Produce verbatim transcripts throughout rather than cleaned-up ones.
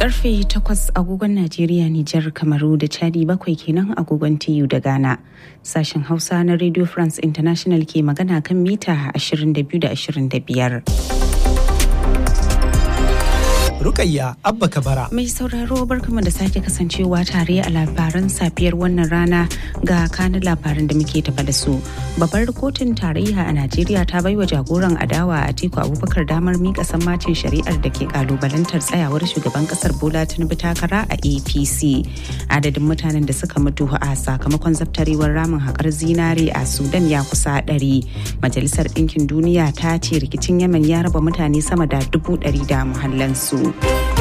Karfe takwas agogon Najeriya, Nijar, Kamaru da Chadi bakwai kenan agogon T U da Ghana. Sashen Hausa na Radio France International ke magana kan mita ashirin da biyu da ashirin da biyar. Rukayya Abba Kabara. Mai sauraro barkamu da sake kasancewa tare a labaran safiyar wannan rana ga kanin labaran da muke tafa da su. Babbar kotun tarayya a Najeriya ta baiwa jagoran adawa Atiku Abubakar damar mika sammacin shari'ar da ke kalubalantar tsayawar shugaban kasar Bola Tinubu takara a A P C. Adadin mutanen da suka mutu a sakamakon zabtarewar ramin haƙar zinare a Sudan ya kusa ɗari. Majalisar Ɗinkin Duniya ta ce rikicin Yemen ya raba mutane sama da dubu ɗari da muhallansu.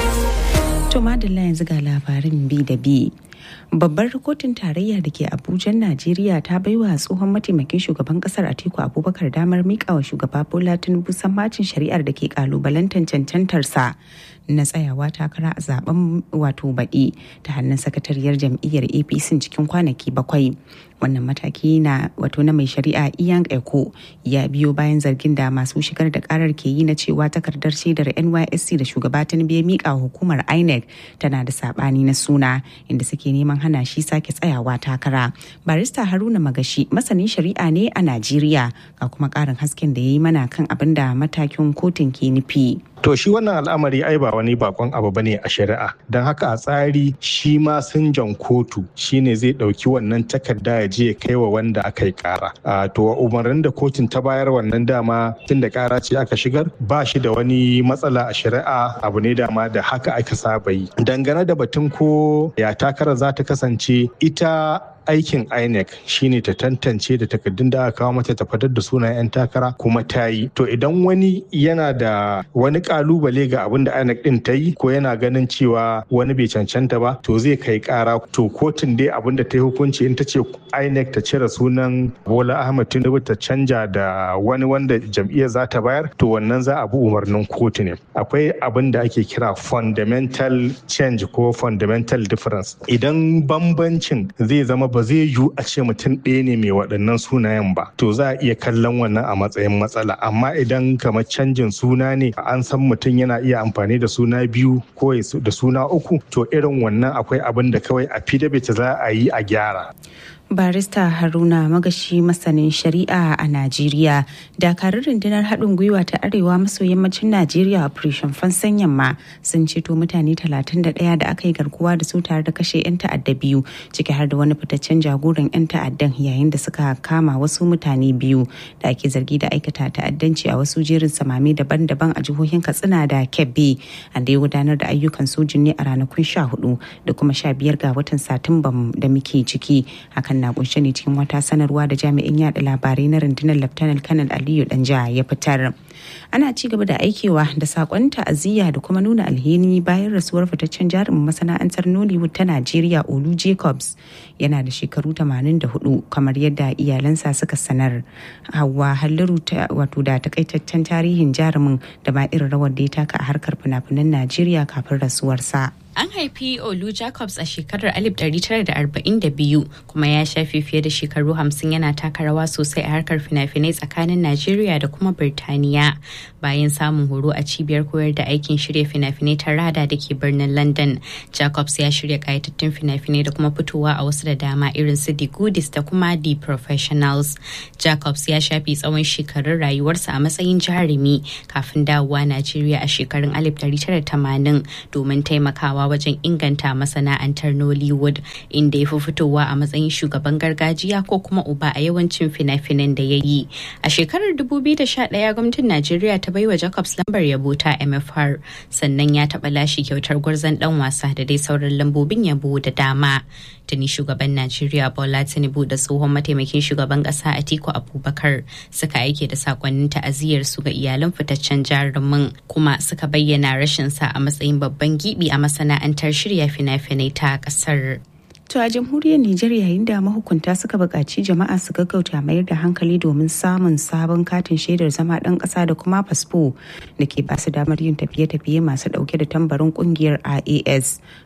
To madalla yanzu ga labarin bi da bi. Babbar kotun tarayya da ke Abuja, Najeriya ta baiwa tsohon mataimakin shugaban kasar Atiku Abubakar damar mika wa shugaba Bola Tinubu sammacin shari'ar da ke kalubalantar cancantarsa na tsayawa takara a zaben wato baɗi ta hannun sakatariyar jam'iyyar A P C cikin kwanaki bakwai. Wannan mataki na wato na mai shari'a Iyan Eko ya biyo bayan zargin da masu shigar da karar ke yi na cewa takardar shaidar N Y S C da shugaba Tinubu ya mika hukumar I N E C tana da sabani na suna, inda suke neman hana shi sake tsayawa takara. Barista Haruna Magashi masanin shari'a ne a Najeriya, ga kuma karin hasken da ya yi mana kan abin da matakin kotun ke nufi. To shi wannan al'amari ai ba wani bakon abu bane a shari'a, don haka a tsari shi ma sinjan kotu shine zai dauki wannan takarda ya je ya kai wa wanda aka yi kara. To umarnin da kotun ta bayar wannan dama tun da kara ce aka shigar ba shi da wani matsala a shari'a, abu ne dama da haka aka saba yi. Dangane da batun ko ya takara za ta kasance, ita aikin I N E C shine ta tantance da takardun da aka kawo mata ta fitar da sunayen 'yan takara kuma ta yi. To idan wani yana da wani kalubale ga abin da I N E C din ta yi ko yana ganin cewa wani bai cancanta ba, to zai kai kara. To kotun dai abin da ta yi hukunci in ta ce I N E C ta cire sunan Bola Ahmed Tinubu ta canja da wani wanda jam'iyyar za ta bayar, to wannan za a bi umarnin kotu ne. Akwai abin da ake kira fundamental change ko fundamental difference. Idan bambancin zai zama ba zai yiwu a ce mutum ɗaya ne mai waɗannan sunayen ba, to za a iya kallon wannan a matsayin matsala. Amma idan kamar canjin suna ne, an san mutum yana iya amfani da suna biyu ko da suna uku, to irin wannan akwai abin da kawai a affidavit za a yi a gyara. Barista Haruna Magashi masanin shari'a a Najeriya. Dakarun rundunar haɗin gwiwa ta arewa maso yammacin Najeriya Operation Fansan Yamma sun ceto mutane talatin da ɗaya da aka yi garkuwa da su tare da kashe 'yan ta'adda biyu, ciki har da wani fitaccen jagoran 'yan ta'addan, yayin da suka kama wasu mutane biyu da ake zargi da aikata ta'addanci a wasu jerin samame daban-daban a jihohin Katsina da Kebbi. An da ya gudanar da ayyukan sojin ne a ranakun sha hudu da kuma sha biyar ga watan Satumba da muke ciki. Hakan na kunshe ne cikin wata sanarwa da jami'in yada labarai na rundunar Laftanar Kanal Aliyu Danja ya fitar. Ana ci gaba da aikewa da sakon ta'aziyya da kuma nuna alheri bayan rasuwar fitaccen jarumin masana'antar Nollywood ta Najeriya Olu Jacobs. Yana da shekaru tamanin da hudu kamar yadda iyalansa suka sanar. Hauwa Halliru wato da takaitaccen tarihin jarumin da ma irin rawar da ya taka a harkar fina-finan Najeriya kafin rasuwarsa. An haifi Olu Jacobs a shekarar alif ɗari tara da arba'in da biyu kuma ya shafe fiye da shekaru hamsin yana taka rawa sosai a harkar fina-finai tsakanin Najeriya da kuma Birtaniya. Bayan samun horo a cibiyar koyar da aikin shirya fina-finai ta Rada da ke birnin London, Jacobs ya shirya kayatattun fina-finai da kuma fitowa a wasu da dama irin su The Goodies da kuma The Professionals. Jacobs ya shafe tsawon shekarun rayuwarsa a matsayin jarumi kafin dawowa Najeriya a shekarun alif ɗari tara da tamanin domin taimakawa wajen inganta masana'antar Nollywood, inda ya fi fitowa a matsayin shugaban gargajiya ko kuma uba a yawancin fina-finan da ya yi. A shekarar dubu biyu da sha ɗaya gwamnatin Najeriya ta baiwa Jacobs lambar yabo ta M F R, sannan ya taɓa lashe kyautar gwarzon ɗan wasa da dai sauran lambobin yabo da dama. Tuni shugaban Najeriya Bola Tinubu da tsohon mataimakin shugaban ƙasa Atiku Abubakar suka aike da sakonnin ta'aziyyar su ga iyalan fitaccen jarumin, kuma suka bayyana rashin sa a matsayin babban gibi a masana'antar shirya fina-finai ta ƙasar. To a jamhuriyar Nijar, yayin da mahukunta suka buƙaci jama'a su gaggauta mayar da hankali domin samun sabon katin shaidar zama ɗan ƙasa da kuma fasfo da ke basu damar yin tafiye-tafiye masu ɗauke da tambarin ƙungiyar I A S.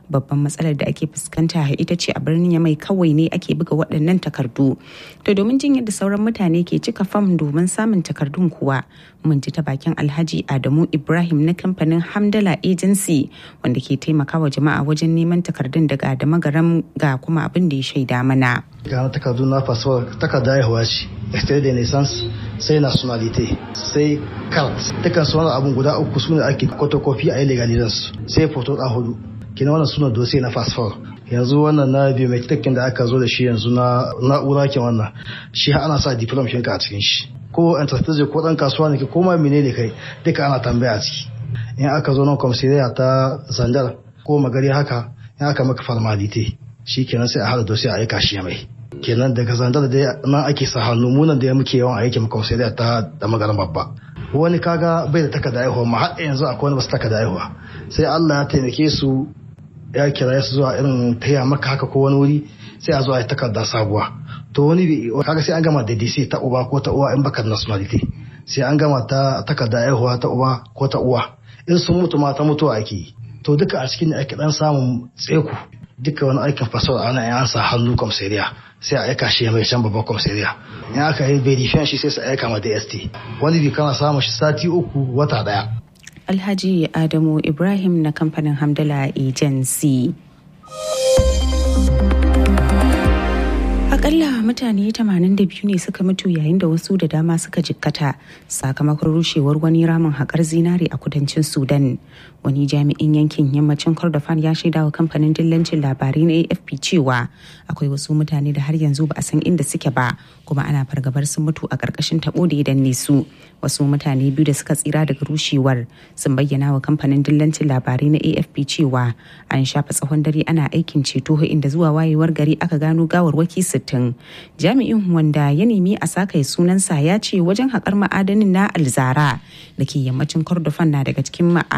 babban matsalar da ake fuskanta ita ce a birnin Yamai kawai ne ake buga waɗannan takardu. To domin jin yadda sauran mutane ke cika fam domin samun takardun kuwa mun ji ta bakin Alhaji Adamu Ibrahim na kamfanin Hamdala Agency wanda ke taimakawa jama'a wajen neman takardun daga da magaram ga kuma abin da ya shaida mana. Ga takardu na fasfo takarda haihuwa ce, extrait de naissance, sai nationalité, sai carte. Dukkan su wannan abun guda uku su ne ake photocopy a yi legalizansu, sai photo ɗan hudu. Kina wannan suna dossier na fasfo. Yanzu wannan na biometric da aka zo da shi yanzu na na'ura ke wannan, shi ana sa diploma shinka a cikin shi. Ko entreprise ko dan kasuwa ne ko ma menene kai duka ana tambaya ciki. In aka zo nan komisariya ta Zandar ko magari haka in aka maka formality shikenan sai a hada dossier a aika shi mai. Kenan daga Zandar da nan ake sa hannu munan da muke yawan aiki mu komisariya ta da magaran babba. Wani kaga bai da takarda haihuwa ma har yanzu akwai wani basu takarda haihuwa. Sai Allah ya taimake su ya kira su zuwa irin taya maka haka ko wani wuri sai a zo a yi takarda sabuwa. To wani bi kaga sai an gama da D C ta uba ko ta uwa in baka nationality sai an gama ta takarda haihuwa ta uba ko ta uwa in sun mutu ma ta mutuwa ake. To duka a cikin ake dan samun tseku duka wani aikin fasawar ana yin ansa hannu komisariya sai a aika shi mai can babban komisariya in aka yi verification shi sai su aika ma D S T wani bi kana samun shi sati uku wata daya. Alhaji Adamu Ibrahim na kamfanin Hamdala Agency. Akalla mutane tamanin da biyu ne suka mutu yayin da wasu da dama suka jikkata sakamakon rushewar wani ramin haƙar zinare a kudancin Sudan. Wani jami'in yankin yammacin Kordofan ya shaida wa kamfanin dillancin labarai na A F P cewa akwai wasu mutane da har yanzu ba a san inda suke ba kuma ana fargabar sun mutu a ƙarƙashin taɓo da ya danne su. Wasu mutane biyu da suka tsira daga rushewar sun bayyana wa kamfanin dillancin labarai na A F P cewa an shafa tsawon dare ana aikin ceto inda zuwa wayewar gari aka gano gawarwaki sittin. Jami'in wanda ya nemi a saka sunansa ya ce wajen haƙar ma'adanin na Alzara da ke yammacin Kordofan na daga cikin